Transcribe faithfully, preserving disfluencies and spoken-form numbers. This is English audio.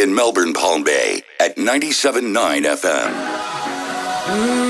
in Melbourne, Palm Bay at ninety-seven point nine F M.